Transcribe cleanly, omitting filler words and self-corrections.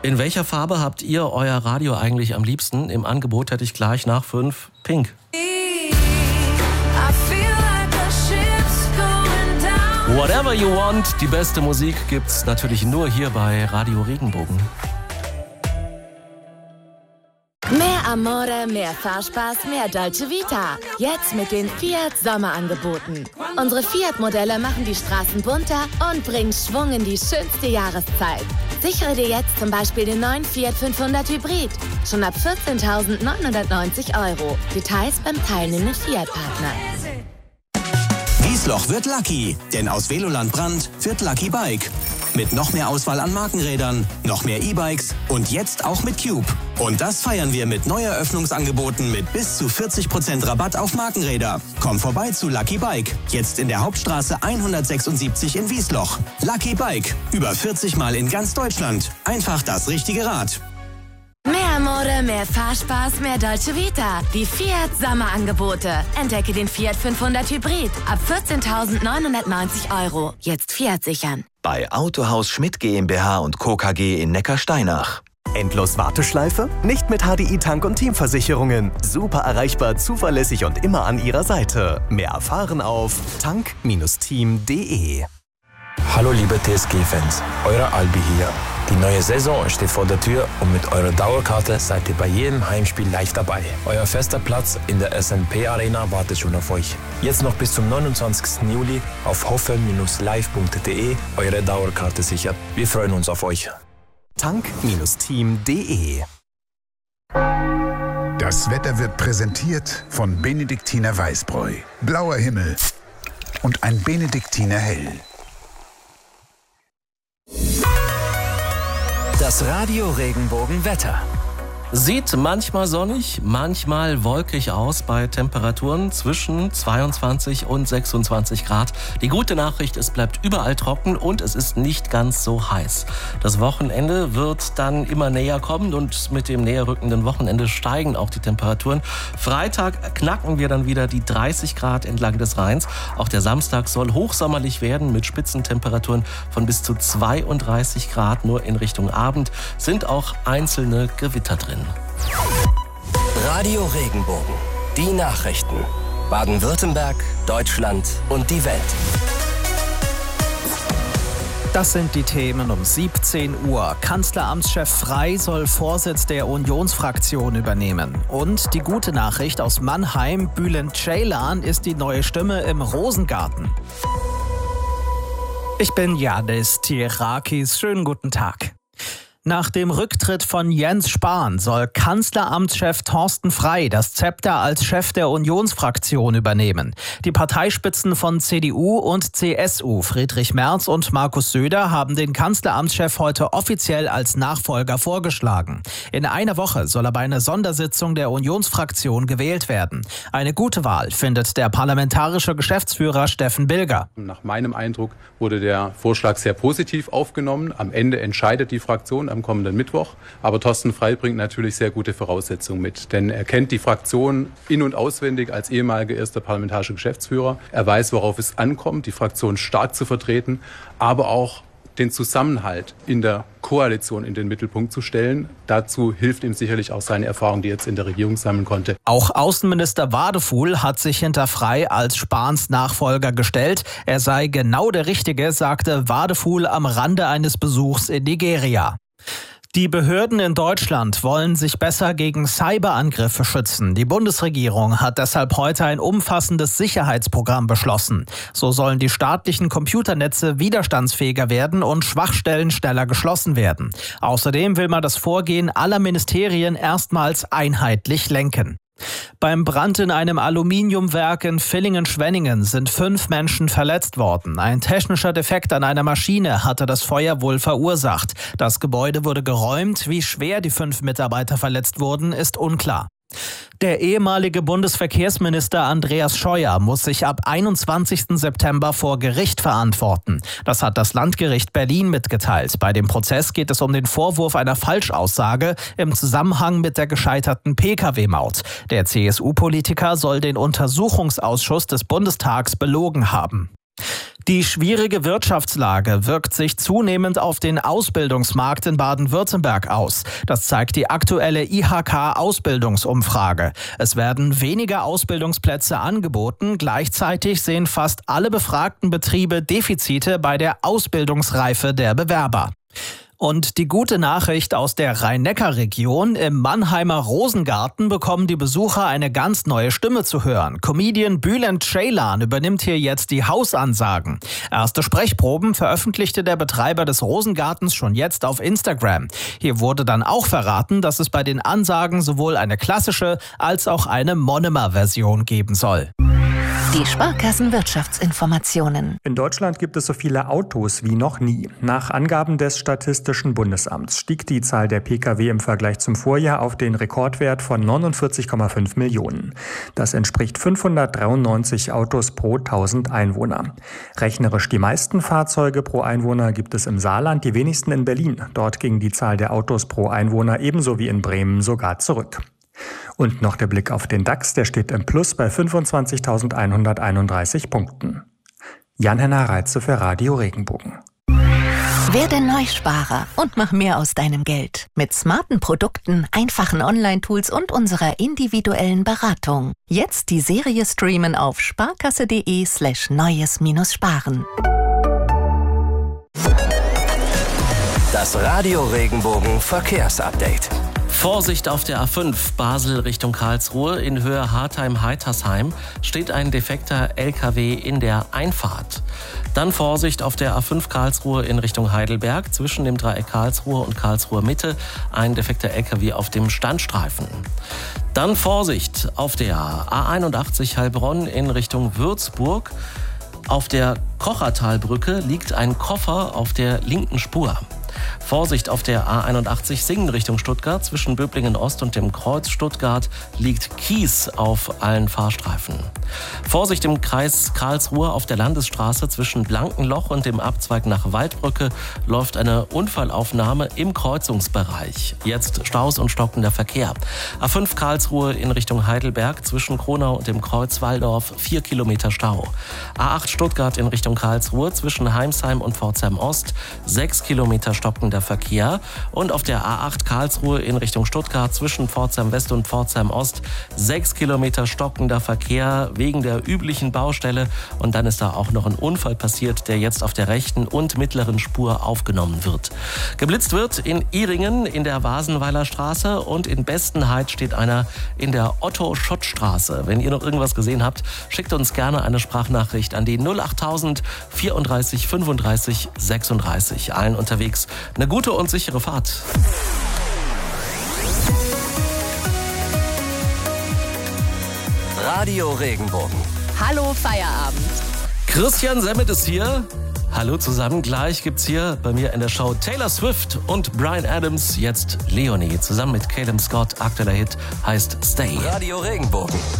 In welcher Farbe habt ihr euer Radio eigentlich am liebsten? Im Angebot hätte ich gleich nach 5 Pink. Whatever you want, die beste Musik gibt's natürlich nur hier bei Radio Regenbogen. Mehr Amore, mehr Fahrspaß, mehr Dolce Vita. Jetzt mit den Fiat Sommerangeboten. Unsere Fiat-Modelle machen die Straßen bunter und bringen Schwung in die schönste Jahreszeit. Sichere dir jetzt zum Beispiel den neuen Fiat 500 Hybrid. Schon ab 14.990 €. Details beim teilnehmenden Fiat-Partner. Wiesloch wird lucky, denn aus Veloland Brand wird Lucky Bike. Mit noch mehr Auswahl an Markenrädern, noch mehr E-Bikes und jetzt auch mit Cube. Und das feiern wir mit Neueröffnungsangeboten mit bis zu 40% Rabatt auf Markenräder. Komm vorbei zu Lucky Bike, jetzt in der Hauptstraße 176 in Wiesloch. Lucky Bike, über 40 Mal in ganz Deutschland. Einfach das richtige Rad. Mehr Mode, mehr Fahrspaß, mehr Dolce Vita. Die Fiat Sommerangebote. Entdecke den Fiat 500 Hybrid ab 14.990 €. Jetzt Fiat sichern. Bei Autohaus Schmidt GmbH und Co. KG in Neckarsteinach. Endlos Warteschleife? Nicht mit HDI Tank- und Teamversicherungen. Super erreichbar, zuverlässig und immer an Ihrer Seite. Mehr erfahren auf tank-team.de. Hallo liebe TSG-Fans, euer Albi hier. Die neue Saison steht vor der Tür und mit eurer Dauerkarte seid ihr bei jedem Heimspiel live dabei. Euer fester Platz in der SNP Arena wartet schon auf euch. Jetzt noch bis zum 29. Juli auf hoffe-live.de eure Dauerkarte sichern. Wir freuen uns auf euch. tank-team.de. Das Wetter wird präsentiert von Benediktiner Weißbräu. Blauer Himmel und ein Benediktiner Hell. Das Radio Regenbogen Wetter. Sieht manchmal sonnig, manchmal wolkig aus bei Temperaturen zwischen 22 und 26 Grad. Die gute Nachricht, es bleibt überall trocken und es ist nicht ganz so heiß. Das Wochenende wird dann immer näher kommen und mit dem näher rückenden Wochenende steigen auch die Temperaturen. Freitag knacken wir dann wieder die 30 Grad entlang des Rheins. Auch der Samstag soll hochsommerlich werden mit Spitzentemperaturen von bis zu 32 Grad. Nur in Richtung Abend sind auch einzelne Gewitter drin. Radio Regenbogen. Die Nachrichten. Baden-Württemberg, Deutschland und die Welt. Das sind die Themen um 17 Uhr. Kanzleramtschef Frey soll Vorsitz der Unionsfraktion übernehmen. Und die gute Nachricht aus Mannheim, Bülent Ceylan ist die neue Stimme im Rosengarten. Ich bin Yannis Tierakis. Schönen guten Tag. Nach dem Rücktritt von Jens Spahn soll Kanzleramtschef Thorsten Frey das Zepter als Chef der Unionsfraktion übernehmen. Die Parteispitzen von CDU und CSU, Friedrich Merz und Markus Söder, haben den Kanzleramtschef heute offiziell als Nachfolger vorgeschlagen. In einer Woche soll er bei einer Sondersitzung der Unionsfraktion gewählt werden. Eine gute Wahl findet der parlamentarische Geschäftsführer Steffen Bilger. Nach meinem Eindruck wurde der Vorschlag sehr positiv aufgenommen. Am Ende entscheidet die Fraktion am kommenden Mittwoch. Aber Thorsten Frey bringt natürlich sehr gute Voraussetzungen mit. Denn er kennt die Fraktion in- und auswendig als ehemaliger erster parlamentarischer Geschäftsführer. Er weiß, worauf es ankommt, die Fraktion stark zu vertreten, aber auch den Zusammenhalt in der Koalition in den Mittelpunkt zu stellen. Dazu hilft ihm sicherlich auch seine Erfahrung, die er jetzt in der Regierung sammeln konnte. Auch Außenminister Wadefuhl hat sich hinter Frey als Spahns Nachfolger gestellt. Er sei genau der Richtige, sagte Wadefuhl am Rande eines Besuchs in Nigeria. Die Behörden in Deutschland wollen sich besser gegen Cyberangriffe schützen. Die Bundesregierung hat deshalb heute ein umfassendes Sicherheitsprogramm beschlossen. So sollen die staatlichen Computernetze widerstandsfähiger werden und Schwachstellen schneller geschlossen werden. Außerdem will man das Vorgehen aller Ministerien erstmals einheitlich lenken. Beim Brand in einem Aluminiumwerk in Villingen-Schwenningen sind 5 Menschen verletzt worden. Ein technischer Defekt an einer Maschine hatte das Feuer wohl verursacht. Das Gebäude wurde geräumt. Wie schwer die 5 Mitarbeiter verletzt wurden, ist unklar. Der ehemalige Bundesverkehrsminister Andreas Scheuer muss sich ab 21. September vor Gericht verantworten. Das hat das Landgericht Berlin mitgeteilt. Bei dem Prozess geht es um den Vorwurf einer Falschaussage im Zusammenhang mit der gescheiterten Pkw-Maut. Der CSU-Politiker soll den Untersuchungsausschuss des Bundestags belogen haben. Die schwierige Wirtschaftslage wirkt sich zunehmend auf den Ausbildungsmarkt in Baden-Württemberg aus. Das zeigt die aktuelle IHK-Ausbildungsumfrage. Es werden weniger Ausbildungsplätze angeboten. Gleichzeitig sehen fast alle befragten Betriebe Defizite bei der Ausbildungsreife der Bewerber. Und die gute Nachricht aus der Rhein-Neckar-Region: Im Mannheimer Rosengarten bekommen die Besucher eine ganz neue Stimme zu hören. Comedian Bülent Ceylan übernimmt hier jetzt die Hausansagen. Erste Sprechproben veröffentlichte der Betreiber des Rosengartens schon jetzt auf Instagram. Hier wurde dann auch verraten, dass es bei den Ansagen sowohl eine klassische als auch eine Monomer-Version geben soll. Die Sparkassenwirtschaftsinformationen. In Deutschland gibt es so viele Autos wie noch nie. Nach Angaben des Statistischen Bundesamts stieg die Zahl der Pkw im Vergleich zum Vorjahr auf den Rekordwert von 49,5 Millionen. Das entspricht 593 Autos pro 1000 Einwohner. Rechnerisch die meisten Fahrzeuge pro Einwohner gibt es im Saarland, die wenigsten in Berlin. Dort ging die Zahl der Autos pro Einwohner ebenso wie in Bremen sogar zurück. Und noch der Blick auf den DAX, der steht im Plus bei 25.131 Punkten. Jan-Henner Reitze für Radio Regenbogen. Werde Neusparer und mach mehr aus deinem Geld. Mit smarten Produkten, einfachen Online-Tools und unserer individuellen Beratung. Jetzt die Serie streamen auf sparkasse.de/neues-sparen. Das Radio Regenbogen Verkehrsupdate. Vorsicht auf der A5 Basel Richtung Karlsruhe. In Höhe Hartheim-Heitersheim steht ein defekter LKW in der Einfahrt. Dann Vorsicht auf der A5 Karlsruhe in Richtung Heidelberg. Zwischen dem Dreieck Karlsruhe und Karlsruhe Mitte ein defekter LKW auf dem Standstreifen. Dann Vorsicht auf der A81 Heilbronn in Richtung Würzburg. Auf der Kochertalbrücke liegt ein Koffer auf der linken Spur. Vorsicht auf der A81 Singen Richtung Stuttgart. Zwischen Böblingen Ost und dem Kreuz Stuttgart liegt Kies auf allen Fahrstreifen. Vorsicht im Kreis Karlsruhe auf der Landesstraße zwischen Blankenloch und dem Abzweig nach Waldbrücke läuft eine Unfallaufnahme im Kreuzungsbereich. Jetzt Staus und stockender Verkehr. A5 Karlsruhe in Richtung Heidelberg zwischen Kronau und dem Kreuz Walldorf 4 Kilometer Stau. A8 Stuttgart in Richtung Karlsruhe zwischen Heimsheim und Pforzheim Ost 6 Kilometer stockender Verkehr. Und auf der A8 Karlsruhe in Richtung Stuttgart zwischen Pforzheim West und Pforzheim Ost 6 Kilometer stockender Verkehr wegen der üblichen Baustelle. Und dann ist da auch noch ein Unfall passiert, der jetzt auf der rechten und mittleren Spur aufgenommen wird. Geblitzt wird in Ihringen in der Wasenweiler Straße und in Bestenheit steht einer in der Otto-Schott-Straße. Wenn ihr noch irgendwas gesehen habt, schickt uns gerne eine Sprachnachricht an die 08000 34 35 36. Allen unterwegs eine gute und sichere Fahrt. Radio Regenbogen. Hallo Feierabend. Christian Semmet ist hier. Hallo zusammen. Gleich gibt's hier bei mir in der Show Taylor Swift und Bryan Adams. Jetzt Leonie zusammen mit Caleb Scott. Aktueller Hit heißt Stay. Radio Regenbogen.